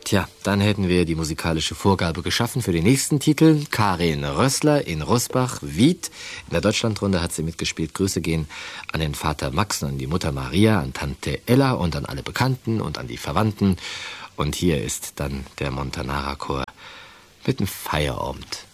Tja, dann hätten wir die musikalische Vorgabe geschaffen für den nächsten Titel. Karin Rössler in Rosbach, Wied. In der Deutschlandrunde hat sie mitgespielt. Grüße gehen an den Vater Max und an die Mutter Maria, an Tante Ella und an alle Bekannten und an die Verwandten. Und hier ist dann der Montanara Chor mit dem Feierabend.